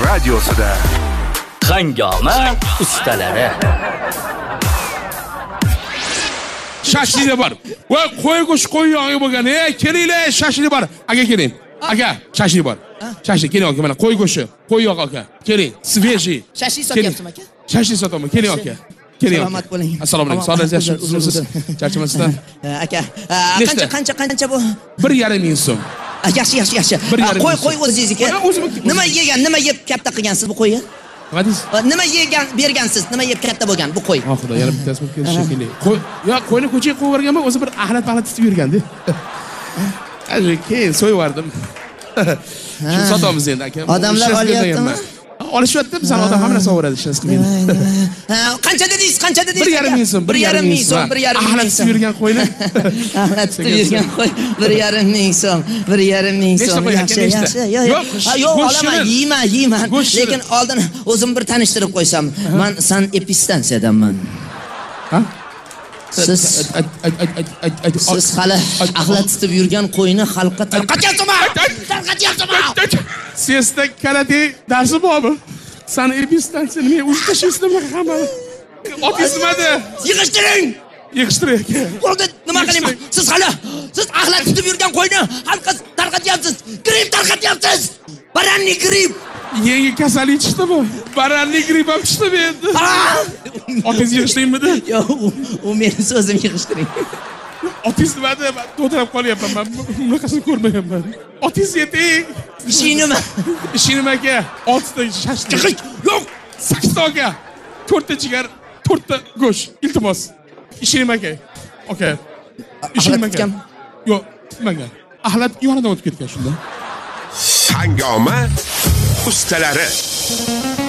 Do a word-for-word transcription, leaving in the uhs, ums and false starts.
radiosida Hangoma ustalari. Shashli bor. Va qo'y go'sh qo'y yog'i bo'lgan. Ey, kelinglar, shashli bor. Aka keling. Aka, shashli bor. Shashli keling aka, mana qo'y go'shi, qo'y yog'i aka. Keling, svejiy. Shashli sotyapsizmi aka? Shashli sotaman. Keling aka. Keling. Salomat bo'ling. Assalomu alaykum. Sog'ligingiz yaxshi, uzunsiz. Charchamasdan. Aka, qancha qancha qancha bu? bir yarim ming so'm. Yaxshi, yaxshi, yaxshi. Qo'y, qo'y o'zingizniki. Nima yegan, nima yeb katta qilgansiz bu qo'yni? Nima deysiz? Nima yegan, bergansiz, nima yeb katta bo'lgan bu qo'y? Ha, xudo, yana bittasi bo'lib ketdi shekilli. Qo'y, yo, qo'yni ko'chaga qo'yib yuborganman, o'zi bir ahlat ahlat tutib yurgandi. Ajib, keyin so'yvardim. Shuni sotamiz endi aka. Odamlar olyaptimi? Olishyapti, bizlar odam hamma narsa oladi, ishimiz qilmaydi. Qancha dedingiz? Qancha dedingiz? bir yarim ming so'm, bir yarim ming so'm, bir yarim ming so'm. Ahlat tutib yurgan qo'yni. Ahlat tutib yurgan qo'y, bir yarim ming so'm, bir yarim ming so'm. Yaxshi, yaxshi. Yo'q, yo'q, olaman, yeyman, yeyman. Lekin oldin o'zim bir tanishtirib qo'ysam. Men san epistansiyadanman. Ha? Siz siz hali axlat tutib yurgan qo'yni xalqqa tarqatyapsizmi? Tarqatyapsizmi? Sesda karate darsi bormi? Sani epistansiyani men urib tashlaysizmi hamma? Otingiz nimada? Yig'ishtiring. Yig'ishtiring aka. Bo'ldi, nima qilayman? Siz hali siz axlat tutib yurgan qo'yni xalqqa tarqatyapsiz. Grip tarqatyapsiz. Baranni grip. Yangi kasallik chiqdimi? Baranni grip ham chiqdimi endi? Otingiz yig'ishtiringmidi? Yo'q, u meni so'zim yig'ishtiring. Otingiz nimada? Men to'tirab qolyapman. Men bunaqasini ko'rmaganman. Otingiz yeting. Ishing nima? Ishing nima aka? oltita shashlik. Yo'q, sakkizta aka. to'rtta jigar, to'rtta go'sht. Iltimos. Ishing nima aka? Aka. Ishing nima aka? Yo'q, nimaga? Ahlat yonidan o'tib ketgan shunda. Hangoma ustalari.